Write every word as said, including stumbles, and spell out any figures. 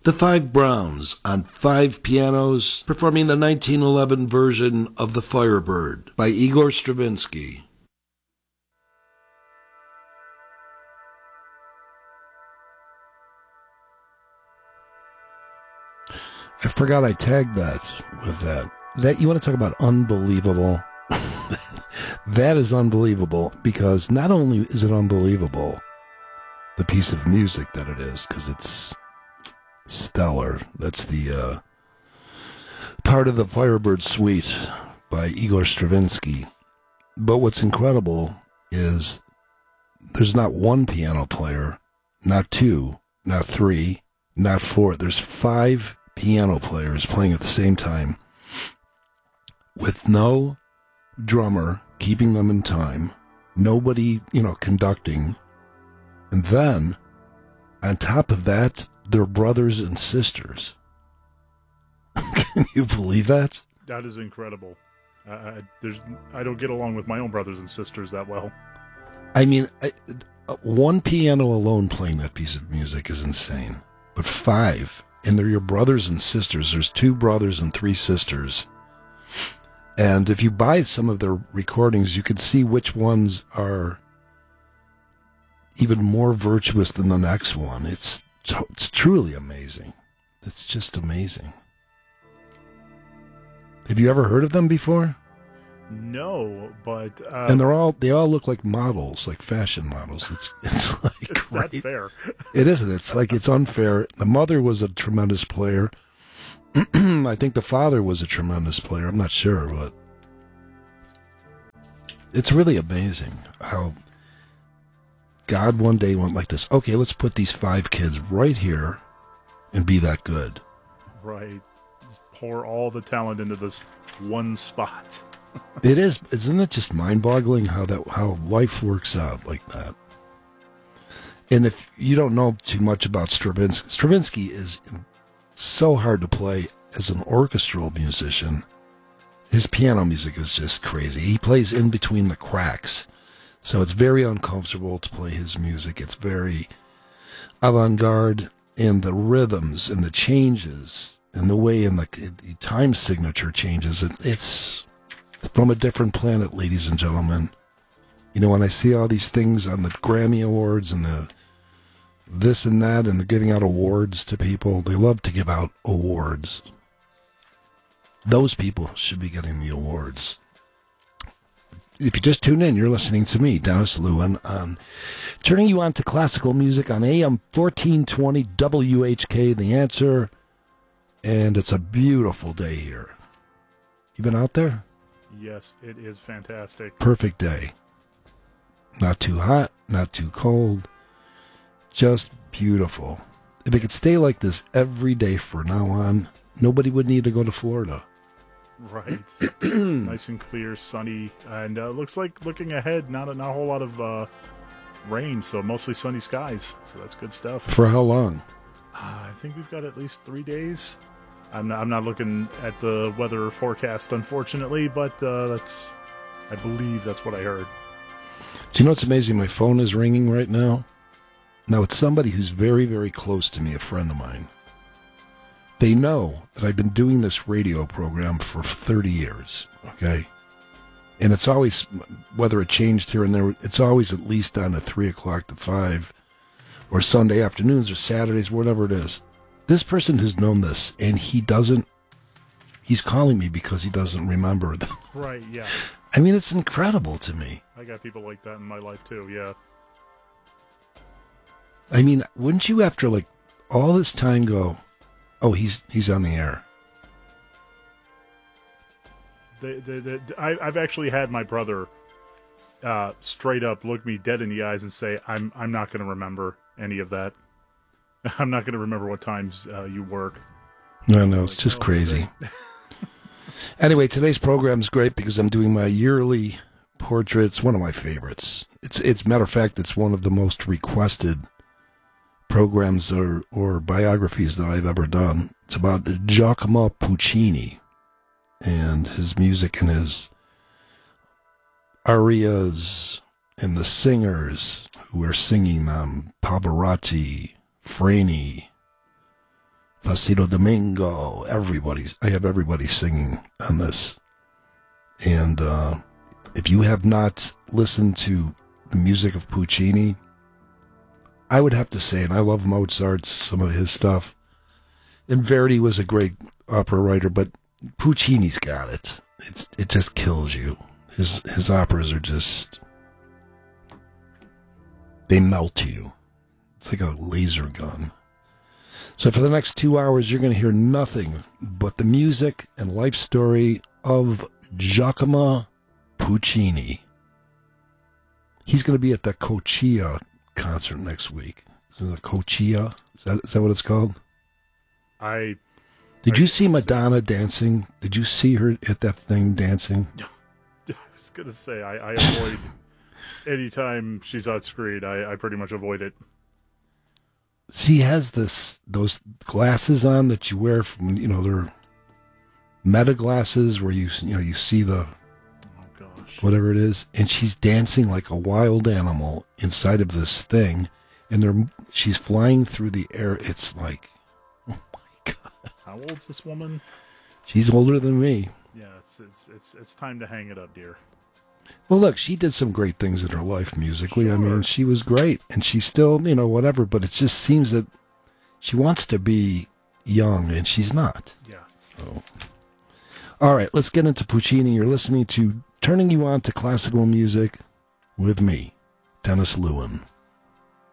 The Five Browns on five pianos, performing the nineteen eleven version of The Firebird by Igor Stravinsky. I forgot I tagged that with that. That you want to talk about unbelievable? That is unbelievable, because not only is it unbelievable, the piece of music that it is, because it's stellar. That's the uh, part of the Firebird Suite by Igor Stravinsky. But what's incredible is there's not one piano player, not two, not three, not four. There's five piano players playing at the same time with no drummer keeping them in time, nobody, you know, conducting. And then, on top of that, they're brothers and sisters. Can you believe that? That is incredible. Uh, I, there's, I don't get along with my own brothers and sisters that well. I mean, I, one piano alone playing that piece of music is insane. But five, and they're your brothers and sisters. There's two brothers and three sisters. And if you buy some of their recordings, you can see which ones are even more virtuous than the next one. It's it's truly amazing. It's just amazing. Have you ever heard of them before? No, but uh, and they're all they all look like models, like fashion models. It's it's like it's right? not fair. It isn't. It's like it's unfair. The mother was a tremendous player. I think the father was a tremendous player. I'm not sure, but it's really amazing how God one day went like this. Okay, let's put these five kids right here and be that good. Right. Just pour all the talent into this one spot. It is. Isn't it just mind-boggling how that how life works out like that? And if you don't know too much about Stravinsky, Stravinsky is so hard to play as an orchestral musician. His piano music is just crazy. He plays in between the cracks, so it's very uncomfortable to play his music. It's very avant-garde in the rhythms and the changes and the way in the, the time signature changes. It, it's from a different planet, ladies and gentlemen. You know, when I see all these things on the Grammy Awards and the this and that, and they're giving out awards to people. They love to give out awards. Those people should be getting the awards. If you just tune in, you're listening to me, Dennis Lewin, on turning you on to classical music on A M fourteen twenty W H K, The Answer, and it's a beautiful day here. You been out there? Yes, it is fantastic. Perfect day. Not too hot, not too cold. Just beautiful. If it could stay like this every day from now on, nobody would need to go to Florida. Right. Nice and clear, sunny, and uh, looks like looking ahead, not a, not a whole lot of uh, rain, so mostly sunny skies. So that's good stuff. For how long? Uh, I think we've got at least three days. I'm not, I'm not looking at the weather forecast, unfortunately, but uh, that's I believe that's what I heard. Do you know what's amazing? My phone is ringing right now. Now, it's somebody who's very, very close to me, a friend of mine. They know that I've been doing this radio program for thirty years, okay? And it's always, whether it changed here and there, it's always at least on at three o'clock to five, or Sunday afternoons or Saturdays, whatever it is. This person has known this, and he doesn't, he's calling me because he doesn't remember. Right, yeah. I mean, it's incredible to me. I got people like that in my life, too, yeah. I mean, wouldn't you, after like all this time, go, oh, he's he's on the air? The, the, the, I, I've actually had my brother uh, straight up look me dead in the eyes and say, I'm I'm not going to remember any of that. I'm not going to remember what times uh, you work. No, no, it's just crazy. Anyway, today's program is great because I'm doing my yearly portrait. It's one of my favorites. It's, it's matter of fact, it's one of the most requested programs or, or biographies that I've ever done. It's about Giacomo Puccini and his music and his arias and the singers who are singing them. Pavarotti, Freni, Placido Domingo. Everybody's, I have everybody singing on this. And uh, if you have not listened to the music of Puccini, I would have to say, and I love Mozart, some of his stuff. And Verdi was a great opera writer, but Puccini's got it. It's it just kills you. His his operas are just, they melt you. It's like a laser gun. So for the next two hours, you're going to hear nothing but the music and life story of Giacomo Puccini. He's going to be at the Coachella concert next week. Is it Coachella? Is that is that what it's called? I Did I, you see Madonna dancing? Did you see her at that thing dancing? I was gonna say I, I avoid anytime she's on screen. I, I pretty much avoid it. She has this those glasses on that you wear from, you know, they're meta glasses where you you know you see the Oh gosh. whatever it is, and she's dancing like a wild animal inside of this thing, and they're she's flying through the air. It's like, oh my god, How old's this woman? she's older than me. Yeah, it's it's it's it's time to hang it up, dear. Well, look, she did some great things in her life musically. I Sure. mean, she was great, and she's still, you know, whatever. But it just seems that she wants to be young, and she's not. Yeah. So, all right, let's get into Puccini. You're listening to Turning You On to Classical Music with me, Dennis Lewin.